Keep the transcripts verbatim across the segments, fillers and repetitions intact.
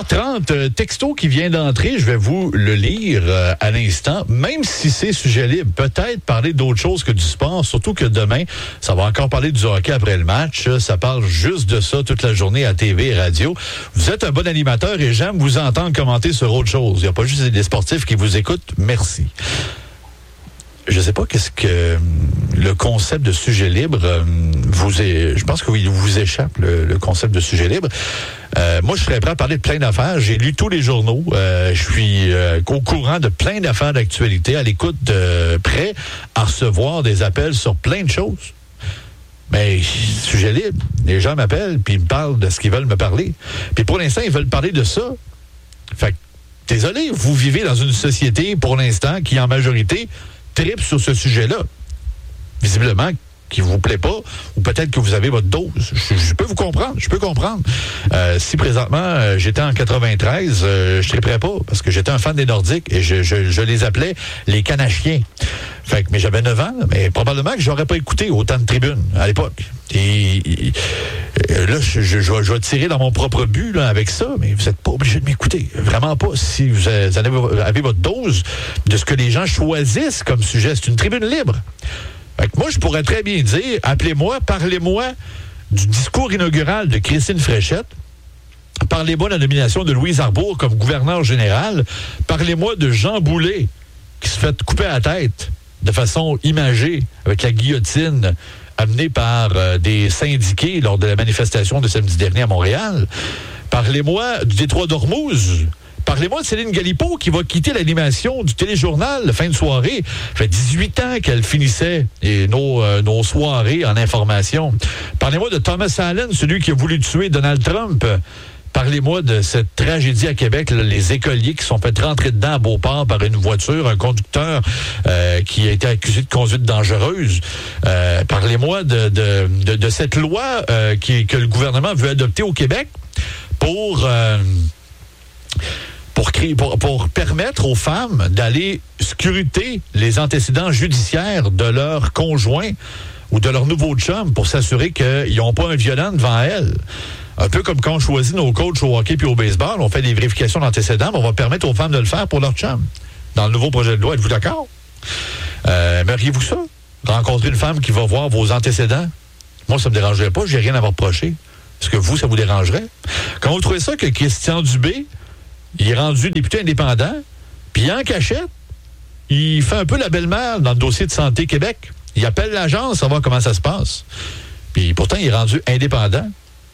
heures trente, euh, texto qui vient d'entrer, je vais vous le lire euh, à l'instant, même si c'est sujet libre, peut-être parler d'autre chose que du sport, surtout que demain, ça va encore parler du hockey après le match, ça parle juste de ça toute la journée à T V et radio. Vous êtes un bon animateur et j'aime vous entendre commenter sur autre chose. Il n'y a pas juste des sportifs qui vous écoutent, merci. Je sais pas qu'est-ce que le concept de sujet libre euh, vous est, je pense que oui, vous échappe le, le concept de sujet libre. Euh, moi, je serais prêt à parler de plein d'affaires. J'ai lu tous les journaux. Euh, je suis euh, au courant de plein d'affaires d'actualité, à l'écoute, euh, prêt à recevoir des appels sur plein de choses. Mais sujet libre, les gens m'appellent puis ils me parlent de ce qu'ils veulent me parler. Puis pour l'instant, ils veulent parler de ça. Fait que, désolé, vous vivez dans une société pour l'instant qui en majorité tripe sur ce sujet-là. Visiblement, qui vous plaît pas, ou peut-être que vous avez votre dose. Je, je peux vous comprendre, je peux comprendre. Euh, si présentement, euh, j'étais en quatre-vingt-treize, euh, je triperais pas, parce que j'étais un fan des Nordiques, et je, je, je les appelais les Canachiens. Fait que, mais j'avais neuf ans, mais probablement que j'aurais pas écouté autant de tribunes à l'époque. Et, et là, je, je, je, je vais tirer dans mon propre but là, avec ça, mais vous n'êtes pas obligé de m'écouter. Vraiment pas. Si vous avez, avez votre dose de ce que les gens choisissent comme sujet, c'est une tribune libre. Fait que moi, je pourrais très bien dire, appelez-moi, parlez-moi du discours inaugural de Christine Fréchette. Parlez-moi de la nomination de Louise Arbour comme gouverneur général. Parlez-moi de Jean Boulet qui se fait couper la tête de façon imagée avec la guillotine amenée par euh, des syndiqués lors de la manifestation de samedi dernier à Montréal. Parlez-moi du détroit d'Ormuz. Parlez-moi de Céline Galipeau qui va quitter l'animation du téléjournal la fin de soirée. Ça fait dix-huit ans qu'elle finissait et nos, euh, nos soirées en information. Parlez-moi de Thomas Allen, celui qui a voulu tuer Donald Trump. Parlez-moi de cette tragédie à Québec, là, les écoliers qui sont fait rentrer dedans à Beauport par une voiture, un conducteur euh, qui a été accusé de conduite dangereuse. Euh, parlez-moi de, de, de, de cette loi euh, qui, que le gouvernement veut adopter au Québec pour... Euh, Pour, créer, pour, pour permettre aux femmes d'aller scruter les antécédents judiciaires de leurs conjoints ou de leur nouveau chum pour s'assurer qu'ils n'ont pas un violent devant elles. Un peu comme quand on choisit nos coachs au hockey puis au baseball, on fait des vérifications d'antécédents, mais on va permettre aux femmes de le faire pour leur chum. Dans le nouveau projet de loi, êtes-vous d'accord? Euh, aimeriez-vous ça? Rencontrer une femme qui va voir vos antécédents? Moi, ça me dérangerait pas, j'ai rien à vous reprocher. Est-ce que vous, ça vous dérangerait? Quand vous trouvez ça que Christian Dubé, il est rendu député indépendant, puis en cachette, il fait un peu la belle-mère dans le dossier de Santé Québec. Il appelle l'agence, savoir comment ça se passe. Puis pourtant, il est rendu indépendant.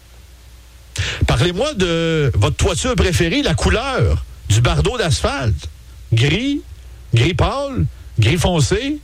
Parlez-moi de votre toiture préférée, la couleur du bardeau d'asphalte. Gris, gris pâle, gris foncé.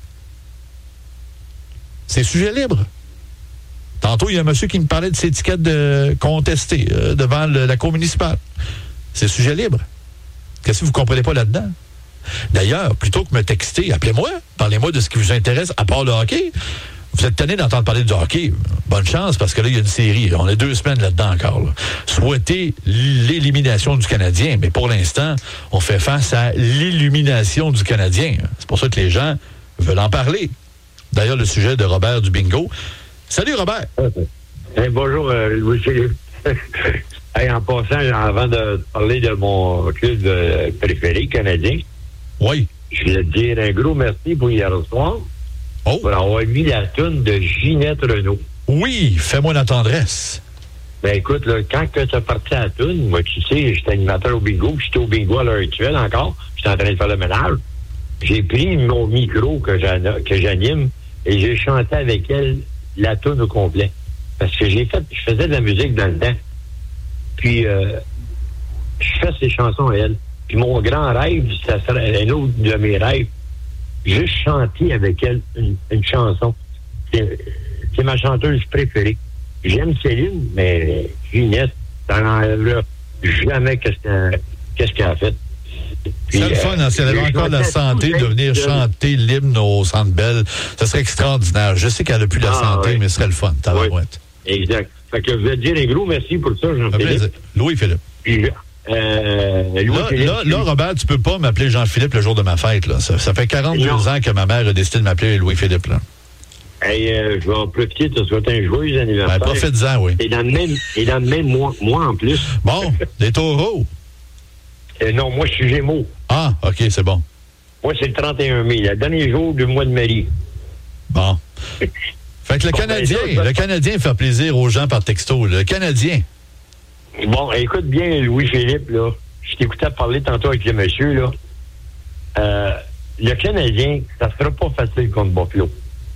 C'est sujet libre. Tantôt, il y a un monsieur qui me parlait de ses étiquettes de contestées euh, devant le, la cour municipale. C'est sujet libre. Qu'est-ce que vous ne comprenez pas là-dedans? D'ailleurs, plutôt que me texter, appelez-moi, parlez-moi de ce qui vous intéresse, à part le hockey. Vous êtes tanné d'entendre parler du hockey. Bonne chance, parce que là, il y a une série. On a deux semaines là-dedans encore. Là. Souhaitez l'élimination du Canadien, mais pour l'instant, on fait face à l'illumination du Canadien. C'est pour ça que les gens veulent en parler. D'ailleurs, le sujet de Robert du bingo. Salut, Robert. Hey, bonjour, euh, Louis-Philippe. Hey, en passant, avant de parler de mon club euh, préféré canadien, oui. Je voulais te dire un gros merci pour hier soir. Oh. Pour avoir mis la toune de Ginette Renault. Oui, fais-moi la tendresse. Ben écoute, là, quand tu as parti à la toune, moi, tu sais, j'étais animateur au bingo, j'étais au bingo à l'heure actuelle encore, j'étais en train de faire le ménage. J'ai pris mon micro que, que j'anime et j'ai chanté avec elle la toune au complet. Parce que j'ai fait, je faisais de la musique dans le temps. Puis, euh, je fais ces chansons à elle. Puis, mon grand rêve, ça serait un autre de mes rêves, juste chanter avec elle une, une chanson. C'est, c'est ma chanteuse préférée. J'aime Céline, mais Ginette, ça n'enlèvera jamais qu'est-ce qu'elle, qu'est-ce qu'elle a fait. Puis, c'est le fun, hein, si elle avait encore la santé de venir chanter l'hymne au Centre Bell, ça serait extraordinaire. Je sais qu'elle n'a plus la ah, santé, oui. mais ce serait le fun. Oui. Exact. Fait que je vais te dire un gros merci pour ça, Jean-Philippe. Louis-Philippe. Puis, euh, Louis-Philippe. Là, là, là, Robert, tu peux pas m'appeler Jean-Philippe le jour de ma fête. Là. Ça, ça fait quarante-deux non. ans que ma mère a décidé de m'appeler Louis-Philippe. Là. Hey, euh, je vais en profiter de te souhaiter un joyeux anniversaire. Ben, profite-en, oui. Et dans le même, et dans le même mois, mois en plus. Bon, des taureaux. Euh, non, moi, je suis Gémeaux. Ah, OK, c'est bon. Moi, c'est le trente et un mai, le dernier jour du mois de mai. Bon. Fait que le Bon, Canadien, ben, là, le Canadien fait plaisir aux gens par texto. Le Canadien. Bon, écoute bien, Louis-Philippe, là. Je t'écoutais parler tantôt avec le monsieur, là. Euh, le Canadien, ça sera pas facile contre Buffalo.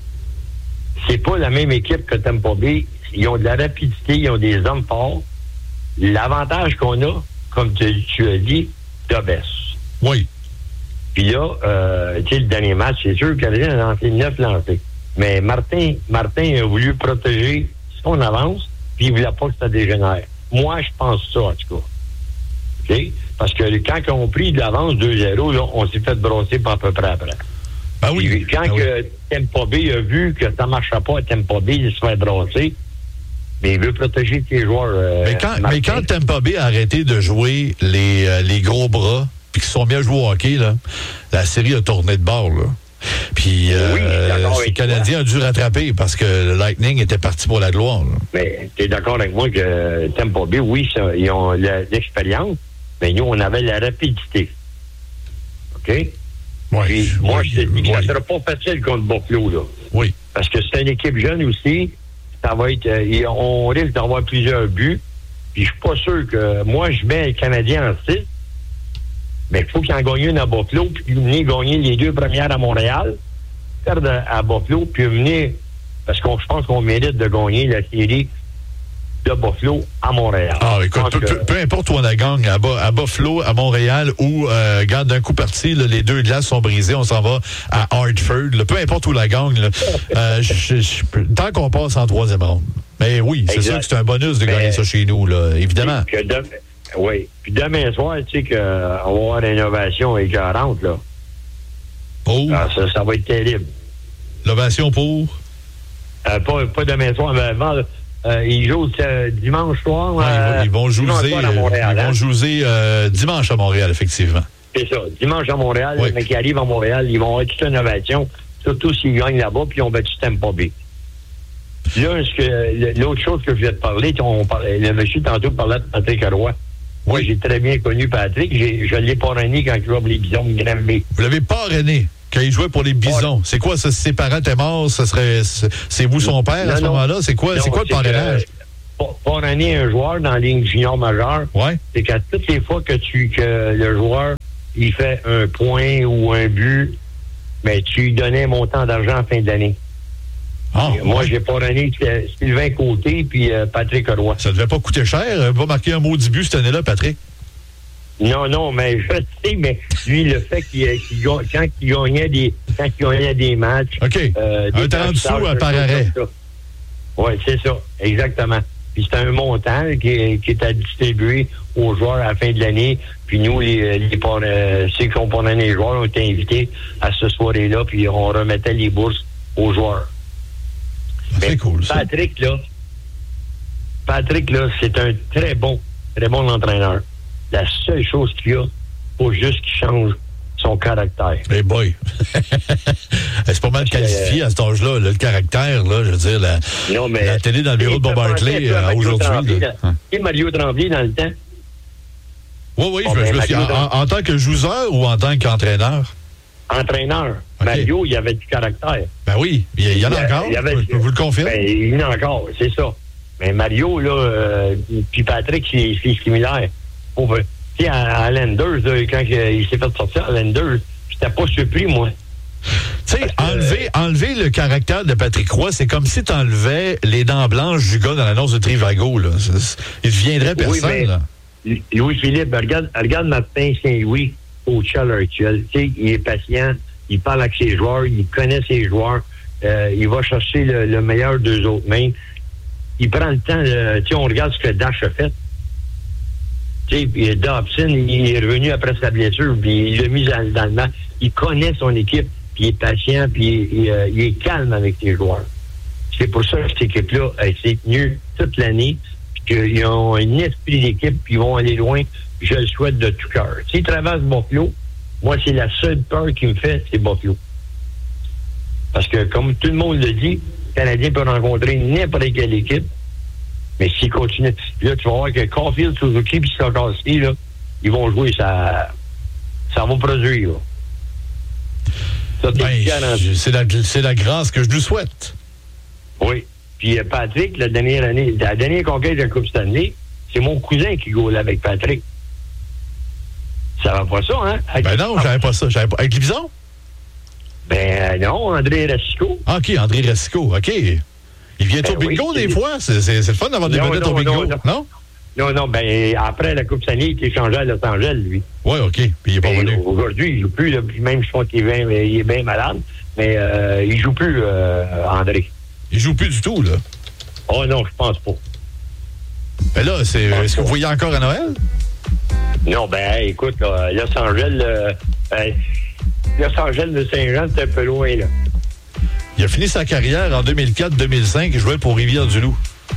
C'est pas la même équipe que Tampa Bay. Ils ont de la rapidité, ils ont des hommes forts. L'avantage qu'on a, comme tu, tu as dit, de baisse. Oui. Puis là, euh, tu sais, le dernier match, c'est sûr que le Canadien a lancé neuf lancés. Mais Martin, Martin a voulu protéger son avance, puis il voulait pas que ça dégénère. Moi, je pense ça, en tout cas. OK? Parce que quand on a pris de l'avance deux zéro, là, on s'est fait brosser pas à peu près après. Ben oui. Puis quand ben que oui. Tampa Bay a vu que ça ne marchait pas à Tampa Bay, il se fait brosser. Mais il veut protéger ses joueurs. Euh, mais, quand, mais quand Tampa Bay a arrêté de jouer les, euh, les gros bras, puis qu'ils se sont mis à jouer au hockey, là, la série a tourné de bord, là. Puis euh, oui, les Canadiens ont dû rattraper parce que le Lightning était parti pour la gloire. Là. Mais tu es d'accord avec moi que Tampa Bay, oui, ça, ils ont l'expérience, mais nous, on avait la rapidité. OK? Oui. Puis, moi, oui, je te dis que oui. ça ne sera pas facile contre Buffalo, là. Oui. Parce que c'est une équipe jeune aussi. Ça va être. Euh, on risque d'avoir plusieurs buts. Puis je suis pas sûr que. Moi, je mets le Canadien en six. Mais il faut qu'il en gagne une à Buffalo, puis venir gagner les deux premières à Montréal, perdre à, à Buffalo, puis venir. Parce que je pense qu'on mérite de gagner la série de Buffalo à Montréal. Ah, écoute, peu, que, peu, peu importe où on la gagne, à, à Buffalo, à Montréal, ou, euh, garde d'un coup parti, là, les deux glaces sont brisées, on s'en va à Hartford, là, peu importe où la gagne, là, euh, je, je, tant qu'on passe en troisième ronde. Mais oui, c'est sûr que c'est un bonus de Mais, gagner ça chez nous, là, évidemment. Que de, oui. Puis demain soir, tu sais qu'on va avoir une innovation écœurante, là. Oh. Ah, ça, ça va être terrible. L'ovation pour? Euh, pas, pas demain soir, mais avant, euh, ils jouent euh, dimanche soir. Ouais, euh, ils vont jouer à Montréal, ils hein? vont jouer euh, dimanche à Montréal, effectivement. C'est ça. Dimanche à Montréal, oui. les mecs qui arrivent à Montréal, ils vont avoir toute une innovation, surtout s'ils gagnent là-bas, puis ils ont battu Tampa Bay. Là, ce que, l'autre chose que je vais te parler, on parlait, le monsieur tantôt parlait de Patrick Roy. Moi, Oui. j'ai très bien connu Patrick. J'ai, je l'ai parrainé quand il jouait pour les Bisons de Granby. Vous l'avez parrainé quand il jouait pour les Bisons. Ouais. C'est quoi ça? Si ses parents étaient morts, ça serait, c'est vous son père non, à ce non. moment-là? C'est quoi, non, c'est quoi le parrainage? Parrainer un joueur dans la ligne junior majeure, ouais. c'est qu'à toutes les fois que tu que le joueur il fait un point ou un but, mais tu lui donnais un montant d'argent à la fin de l'année. Ah, moi, ouais. j'ai parrainé Sylvain Côté puis euh, Patrick Roy. Ça devait pas coûter cher. Va marquer un mot début cette année-là, Patrick. Non, non, mais je sais, mais lui, le fait qu'il, qu'il quand il gagnait des quand il gagnait des matchs. OK. Euh, des un temps dessous un par arrêt. Oui, c'est ça, exactement. Puis c'est un montant qui, qui est à distribuer aux joueurs à la fin de l'année. Puis nous, les, les euh, ceux qui ont parrainé les joueurs ont été invités à ce soirée-là, puis on remettait les bourses aux joueurs. C'est cool, ça. Patrick, là, Patrick, là, c'est un très bon, très bon entraîneur. La seule chose qu'il a, faut juste qu'il change son caractère. Eh boy! C'est pas mal qualifié euh, à cet âge-là, là, le caractère, là, je veux dire, la, non, mais, la télé dans le bureau de Bob Hartley euh, aujourd'hui. Et Mario Tremblay dans le temps? Oui, oui, bon, je, ben, je me suis, en, en tant que joueur ou en tant qu'entraîneur? Entraîneur. Okay. Mario, il avait du caractère. Ben oui, il y, y en a encore, il y avait, je peux vous le confirmer. Ben, il y en a encore, c'est ça. Mais Mario, là, euh, puis Patrick, c'est, c'est similaire. Tu sais, à, à Landers, là, quand il s'est fait sortir à Landers, j'étais pas surpris, moi. Tu sais, enlever, euh, enlever le caractère de Patrick Roy, c'est comme si tu enlevais les dents blanches du gars dans l'annonce de Trivago. Là. Il ne deviendrait personne. Oui, mais, Louis-Philippe, regarde, regarde Martin Saint-Louis, coach à l'heure actuelle. Tu sais, il est patient, il parle avec ses joueurs, il connaît ses joueurs, euh, il va chercher le, le meilleur d'eux autres mêmes. Il prend le temps, tu sais, on regarde ce que Dash a fait. Tu sais, puis Dobson, il est revenu après sa blessure, puis il l'a mis dans, dans le match. Il connaît son équipe, puis il est patient, puis il, il, il est calme avec ses joueurs. C'est pour ça que cette équipe-là s'est tenue toute l'année, puis qu'ils ont un esprit d'équipe, puis ils vont aller loin. Je le souhaite de tout cœur. S'ils traversent Buffalo, moi, c'est la seule peur qui me fait, c'est Buffalo. Parce que, comme tout le monde le dit, le Canadien peut rencontrer n'importe quelle équipe, mais s'il continue, là, tu vas voir que Caulfield, Suzuki, puis Sikorsky, là, ils vont jouer, ça, ça va produire. Ça, ben, c'est la, c'est la grâce que je nous souhaite. Oui. Puis Patrick, la dernière année, la dernière conquête de la Coupe Stanley, c'est mon cousin qui goulait avec Patrick. Ça va pas ça, hein? Avec ben non, j'avais pas ça. J'avais pas... Avec Libison? Ben non, André Racicot. Ah, OK, André Racicot, OK. Il vient ben au bingo oui, des fois? C'est, c'est, c'est le fun d'avoir des vedettes au bingo, non? Non, non, non, non ben après la Coupe Stanley, il est échangé à Los Angeles, lui. Oui, OK, puis il est pas venu. Aujourd'hui, il joue plus, là, même je pense qu'il est bien, il est bien malade, mais euh, il joue plus, euh, André. Il joue plus du tout, là? Oh non, je pense pas. Ben là, c'est, est-ce que vous voyez encore à Noël? Non, ben écoute, là, Los Angeles, euh, euh, Los Angeles de Saint-Jean, c'est un peu loin, là. Il a fini sa carrière en deux mille quatre deux mille cinq, il jouait pour Rivière-du-Loup.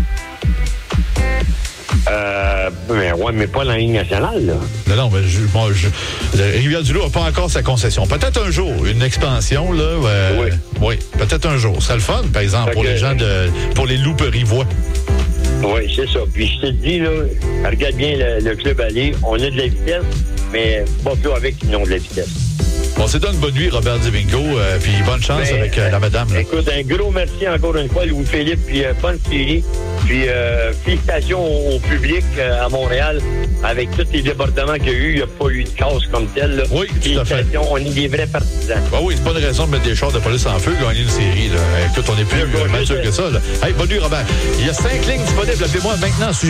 Euh, mais ouais, mais pas dans la Ligue nationale, là. Non, non, mais je, moi, je, Rivière-du-Loup n'a pas encore sa concession. Peut-être un jour, une expansion, là. Euh, oui. Oui, peut-être un jour. C'est le fun, par exemple, fait pour que, les gens de. Pour les loups-rivois. Oui, c'est ça. Puis je te dis, là, regarde bien le, le club aller. On a de la vitesse, mais pas plus avec qu'ils ont de la vitesse. Bon, c'est donc une bonne nuit, Robert Divingo, euh, puis bonne chance ben, avec euh, la madame. Là. Écoute, un gros merci encore une fois, Louis-Philippe, puis euh, bonne série. Puis euh, félicitations au, au public euh, à Montréal. Avec tous les débordements qu'il y a eu, il n'y a pas eu de casse comme telle. Là. Oui, tout à fait. On est des vrais partisans. Ben oui, c'est pas une raison de mettre des chars de police en feu, gagner une série. Là. Écoute, on est plus euh, mature que ça. Là. Hey, bonne nuit, Robert. Il y a cinq lignes disponibles. Appelez-moi maintenant.